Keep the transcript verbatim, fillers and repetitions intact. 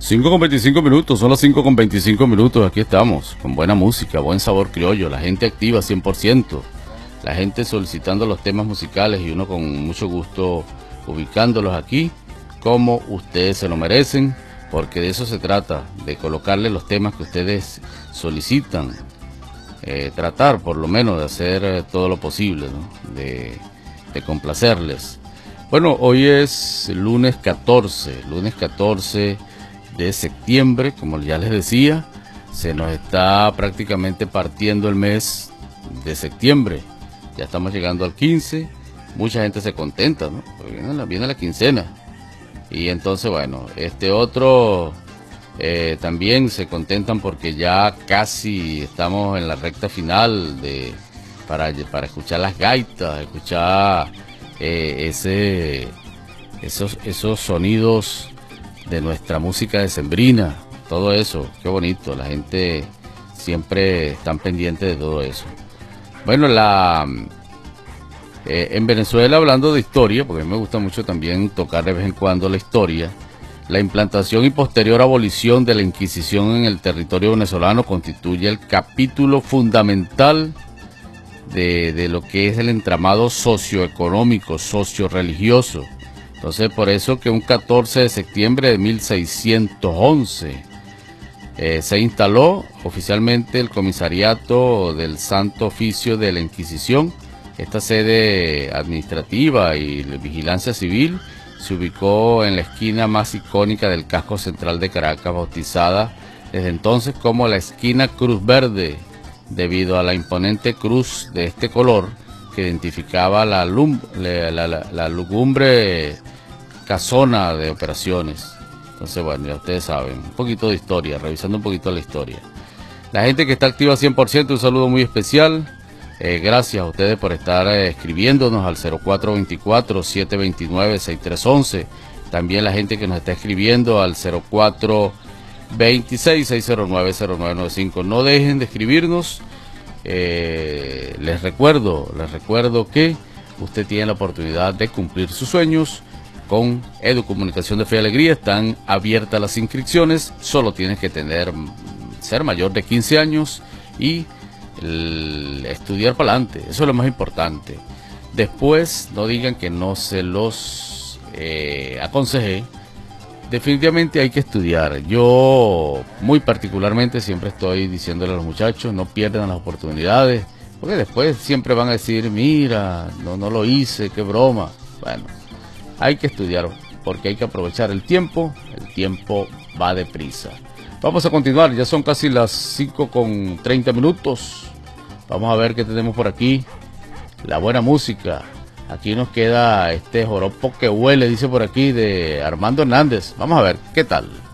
cinco con veinticinco minutos, son las cinco con veinticinco minutos, aquí estamos, con buena música, buen sabor criollo, la gente activa cien por ciento, la gente solicitando los temas musicales y uno con mucho gusto ubicándolos aquí, como ustedes se lo merecen, porque de eso se trata, de colocarle los temas que ustedes solicitan, eh, tratar por lo menos de hacer eh, todo lo posible, ¿no? de, de complacerles. Bueno, hoy es lunes catorce, lunes catorce de septiembre, como ya les decía, se nos está prácticamente partiendo el mes de septiembre, ya estamos llegando al quince, mucha gente se contenta, ¿no? Porque viene la, viene la quincena, y entonces bueno, este otro eh, también se contentan porque ya casi estamos en la recta final de para, para escuchar las gaitas, escuchar eh, ese esos, esos sonidos de nuestra música decembrina, todo eso, qué bonito, la gente siempre está pendiente de todo eso. Bueno, la eh, en Venezuela, hablando de historia, porque a mí me gusta mucho también tocar de vez en cuando la historia, la implantación y posterior abolición de la Inquisición en el territorio venezolano constituye el capítulo fundamental de, de lo que es el entramado socioeconómico, socio-religioso. Entonces, por eso que un catorce de septiembre de mil seiscientos once eh, se instaló oficialmente el Comisariato del Santo Oficio de la Inquisición. Esta sede administrativa y de vigilancia civil se ubicó en la esquina más icónica del casco central de Caracas, bautizada desde entonces como la esquina Cruz Verde, debido a la imponente cruz de este color que identificaba la, lum la, la, la, la lugumbre casona de operaciones. Entonces, bueno, ya ustedes saben, un poquito de historia, revisando un poquito la historia. La gente que está activa cien por ciento, un saludo muy especial. Eh, gracias a ustedes por estar eh, escribiéndonos al cero cuatro veinticuatro, siete veintinueve, sesenta y tres once. También la gente que nos está escribiendo al cero cuatro veintiséis, seiscientos nueve, cero nueve nueve cinco. No dejen de escribirnos. Eh, les recuerdo, les recuerdo que usted tiene la oportunidad de cumplir sus sueños con Educomunicación de Fe y Alegría. Están abiertas las inscripciones, solo tienes que tener ser mayor de quince años y el estudiar para adelante, eso es lo más importante. Después no digan que no se los eh, aconsejé. Definitivamente hay que estudiar. Yo muy particularmente siempre estoy diciéndole a los muchachos, no pierdan las oportunidades, porque después siempre van a decir, mira, no, no lo hice, qué broma. Bueno, hay que estudiar porque hay que aprovechar el tiempo, el tiempo va deprisa. Vamos a continuar, ya son casi las cinco con treinta minutos. Vamos a ver qué tenemos por aquí. La buena música. Aquí nos queda este joropo que huele, dice por aquí, de Armando Hernández. Vamos a ver qué tal.